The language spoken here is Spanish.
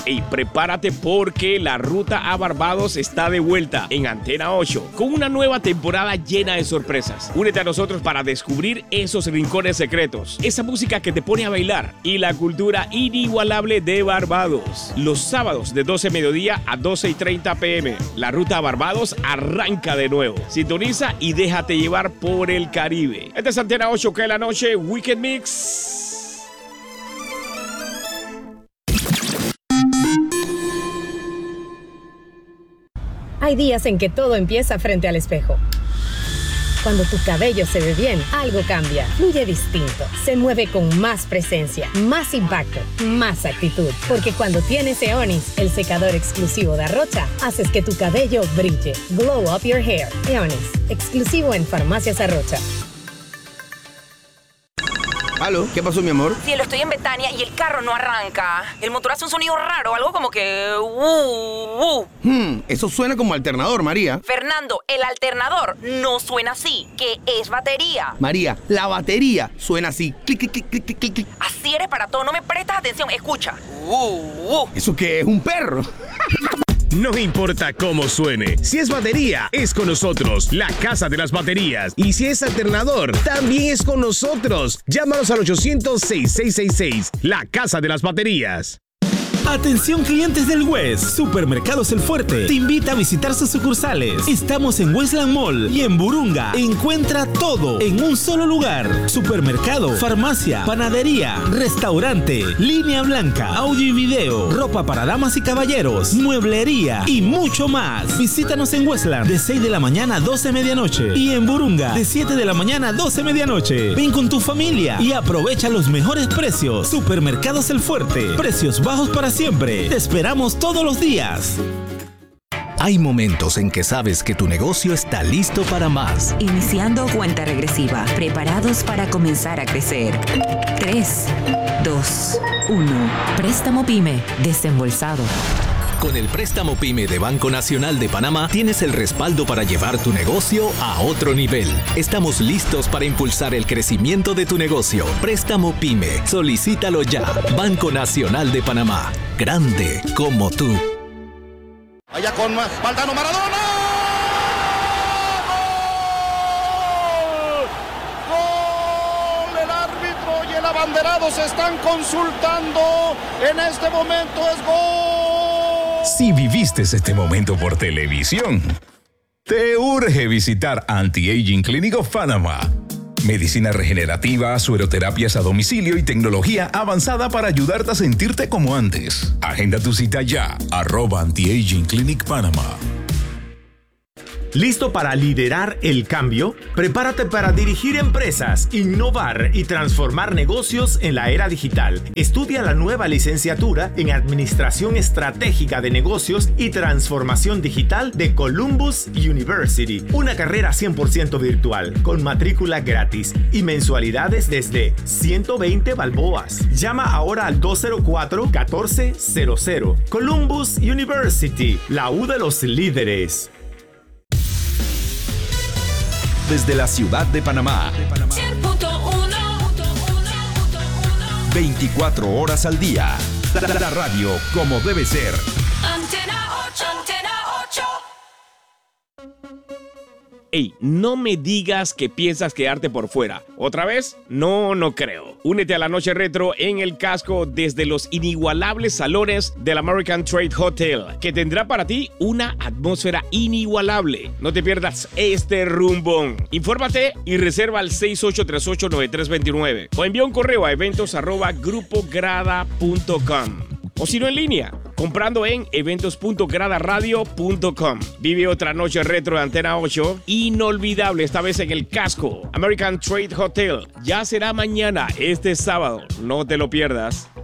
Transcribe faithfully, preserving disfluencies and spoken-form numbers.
Y prepárate porque la ruta a Barbados está de vuelta en Antena ocho con una nueva temporada llena de sorpresas. Únete a nosotros para descubrir esos rincones secretos, esa música que te pone a bailar y la cultura inigualable de Barbados. Los sábados de doce mediodía a doce y treinta pm, la ruta a Barbados arranca de nuevo. Sintoniza y déjate llevar por el Caribe. Esta es Antena ocho, que es la noche Weekend Mix. Hay días en que todo empieza frente al espejo. Cuando tu cabello se ve bien, algo cambia, fluye distinto, se mueve con más presencia, más impacto, más actitud. Porque cuando tienes Eonis, el secador exclusivo de Arrocha, haces que tu cabello brille. Glow up your hair. Eonis, exclusivo en Farmacias Arrocha. ¿Aló? ¿Qué pasó, mi amor? Cielo, estoy en Betania y el carro no arranca. El motor hace un sonido raro, algo como que... Uh, uh. Hmm, eso suena como alternador, María. Fernando, el alternador no suena así, que es batería. María, la batería suena así. Clic, clic, clic, clic, clic, clic. Así eres para todo, no me prestas atención. Escucha. Uh, uh. ¿Eso qué es? ¿Un perro? No importa cómo suene, si es batería, es con nosotros, la Casa de las Baterías. Y si es alternador, también es con nosotros. Llámanos al ochocientos, sesenta y seis sesenta y seis, la Casa de las Baterías. Atención clientes del West, Supermercados El Fuerte te invita a visitar sus sucursales. Estamos en Westland Mall y en Burunga. Encuentra todo en un solo lugar. Supermercado, farmacia, panadería, restaurante, línea blanca, audio y video, ropa para damas y caballeros, mueblería y mucho más. Visítanos en Westland de seis de la mañana a doce medianoche y en Burunga de siete de la mañana a doce medianoche. Ven con tu familia y aprovecha los mejores precios. Supermercados El Fuerte, precios bajos para siempre. Te esperamos todos los días. Hay momentos en que sabes que tu negocio está listo para más. Iniciando cuenta regresiva, preparados para comenzar a crecer. tres, dos, uno. Préstamo PYME, desembolsado. Con el préstamo PYME de Banco Nacional de Panamá tienes el respaldo para llevar tu negocio a otro nivel. Estamos listos para impulsar el crecimiento de tu negocio. Préstamo PYME. Solicítalo ya. Banco Nacional de Panamá. Grande como tú. Allá con Valdano Maradona. ¡Gol! ¡Gol! El árbitro y el abanderado se están consultando. En este momento es gol. Si viviste este momento por televisión, te urge visitar Anti-Aging Clinic of Panama. Medicina regenerativa, sueroterapias a domicilio y tecnología avanzada para ayudarte a sentirte como antes. Agenda tu cita ya, arroba Anti-Aging Clinic Panama. ¿Listo para liderar el cambio? Prepárate para dirigir empresas, innovar y transformar negocios en la era digital. Estudia la nueva licenciatura en Administración Estratégica de Negocios y Transformación Digital de Columbus University. Una carrera cien por ciento virtual, con matrícula gratis y mensualidades desde ciento veinte balboas. Llama ahora al dos cero cuatro, uno cuatro cero cero. Columbus University, la U de los líderes. Desde la ciudad de Panamá, veinticuatro horas al día. La, la radio como debe ser. Antena ocho, Antena ocho. Ey, no me digas que piensas quedarte por fuera. ¿Otra vez? No, no creo. Únete a la noche retro en el casco desde los inigualables salones del American Trade Hotel, que tendrá para ti una atmósfera inigualable. No te pierdas este rumbón. Infórmate y reserva al seis ocho tres ocho, nueve tres dos nueve o envía un correo a eventos arroba grupo grada punto com. O si no, en línea, comprando en eventos punto grada radio punto com. Vive otra noche retro de Antena ocho, inolvidable, esta vez en el casco American Trade Hotel. Ya será mañana, este sábado, no te lo pierdas.